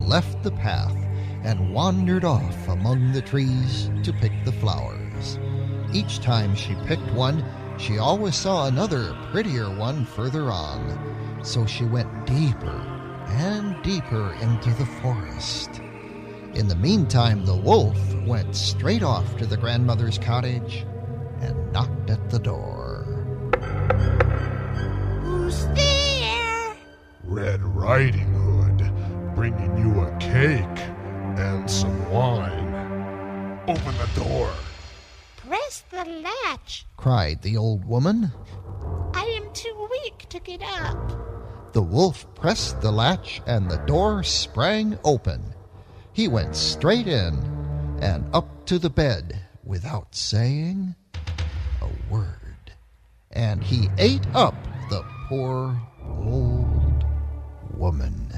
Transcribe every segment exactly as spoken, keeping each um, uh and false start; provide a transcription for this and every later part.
left the path and wandered off among the trees to pick the flowers. Each time she picked one, she always saw another prettier one further on, so she went deeper and deeper into the forest. In the meantime, the wolf went straight off to the grandmother's cottage and knocked at the door. Who's there? Red Riding Hood, bringing you a cake and some wine. Open the door. Press the latch. Cried the old woman. I am too weak to get up. The wolf pressed the latch and the door sprang open. He went straight in and up to the bed without saying a word. And he ate up the poor old woman.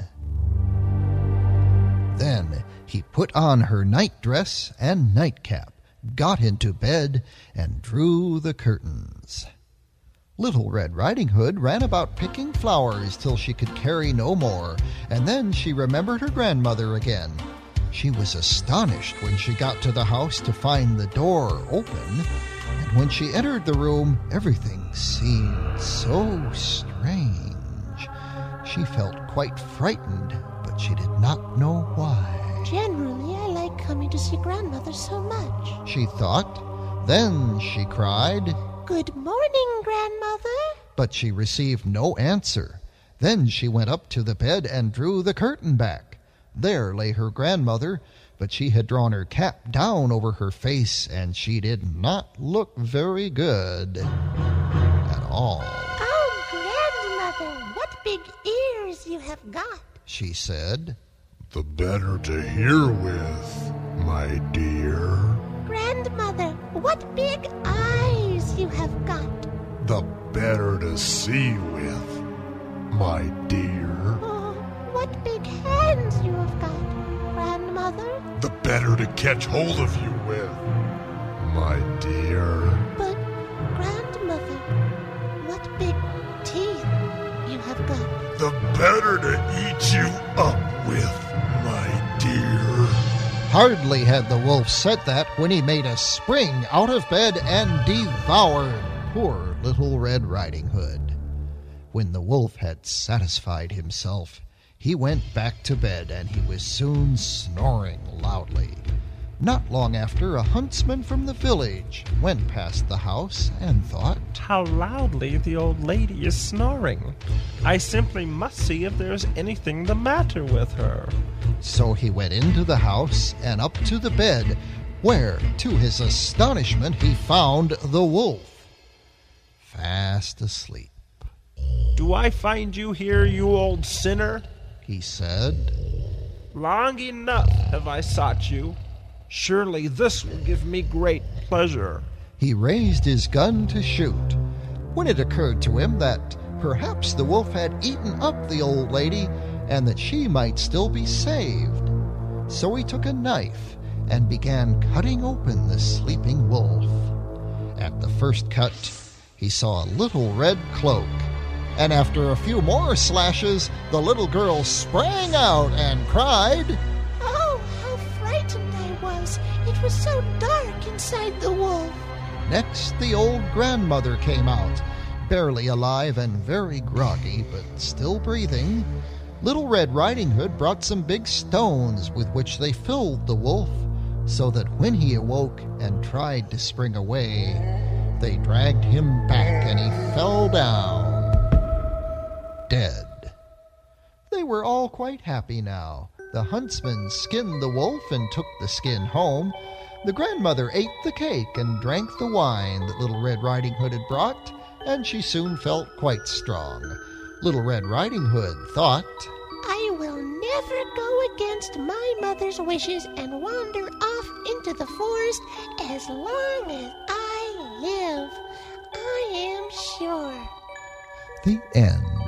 Then he put on her nightdress and nightcap, got into bed, and drew the curtains. Little Red Riding Hood ran about picking flowers till she could carry no more, and then she remembered her grandmother again. She was astonished when she got to the house to find the door open, and when she entered the room, everything seemed so strange. She felt quite frightened, but she did not know why. Generally, I like coming to see grandmother so much, she thought. Then she cried, Good morning, grandmother. But she received no answer. Then she went up to the bed and drew the curtain back. There lay her grandmother, but she had drawn her cap down over her face, and she did not look very good at all. Oh, grandmother, what big ears you have got, she said. The better to hear with, my dear. Grandmother, what big eyes you have got. The better to see with, my dear. Oh, what big hands you have got, grandmother. The better to catch hold of you with, my dear. But, grandmother, what big teeth you have got. The better to eat you up with, my dear. Hardly had the wolf said that when he made a spring out of bed and devoured poor Little Red Riding Hood. When the wolf had satisfied himself, he went back to bed, and he was soon snoring loudly. Not long after, a huntsman from the village went past the house and thought, How loudly the old lady is snoring. I simply must see if there's anything the matter with her. So he went into the house and up to the bed, where, to his astonishment, he found the wolf, fast asleep. Do I find you here, you old sinner? He said. Long enough have I sought you. Surely this will give me great pleasure. He raised his gun to shoot, when it occurred to him that perhaps the wolf had eaten up the old lady and that she might still be saved. So he took a knife and began cutting open the sleeping wolf. At the first cut, he saw a little red cloak, and after a few more slashes, the little girl sprang out and cried, Oh, how frightened I was. It was so dark inside the wolf. Next, the old grandmother came out, barely alive and very groggy, but still breathing. Little Red Riding Hood brought some big stones with which they filled the wolf, so that when he awoke and tried to spring away, they dragged him back and he fell down, dead. They were all quite happy now. The huntsman skinned the wolf and took the skin home. The grandmother ate the cake and drank the wine that Little Red Riding Hood had brought, and she soon felt quite strong. Little Red Riding Hood thought, I will never go against my mother's wishes and wander off into the forest as long as I live. I am sure. The end.